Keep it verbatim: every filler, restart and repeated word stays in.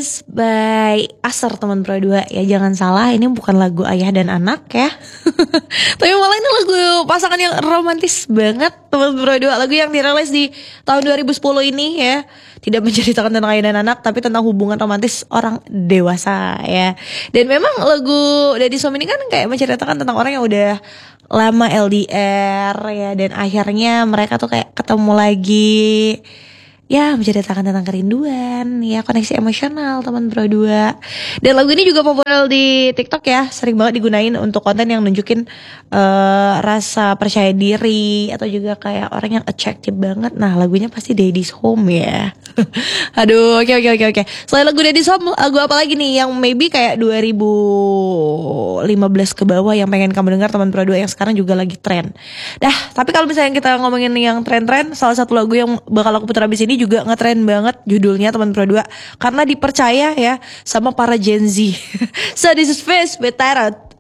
Romantis by Asar teman Pro dua. Ya jangan salah, ini bukan lagu ayah dan anak ya. Tapi malah ini lagu pasangan yang romantis banget teman Pro dua. Lagu yang dirilis di tahun dua ribu sepuluh ini ya. Tidak menceritakan tentang ayah dan anak, tapi tentang hubungan romantis orang dewasa ya. Dan memang lagu Daddy Som ini kan kayak menceritakan tentang orang yang udah lama L D R ya. Dan akhirnya mereka tuh kayak ketemu lagi. Ya menceritakan tentang kerinduan, ya koneksi emosional teman Pro dua. Dan lagu ini juga populer di TikTok ya, sering banget digunain untuk konten yang nunjukin uh, rasa percaya diri atau juga kayak orang yang attractive banget. Nah lagunya pasti Daddy's Home ya. Aduh, oke oke oke oke. Selain lagu Daddy's Home, lagu apa lagi nih yang maybe kayak dua ribu lima belas ke bawah yang pengen kamu dengar teman Pro dua yang sekarang juga lagi tren. Dah, tapi kalau misalnya kita ngomongin yang tren-tren, salah satu lagu yang bakal aku putar abis ini juga ngetren banget judulnya teman Pro dua karena dipercaya ya sama para Gen Z. So this is Face with Tarot.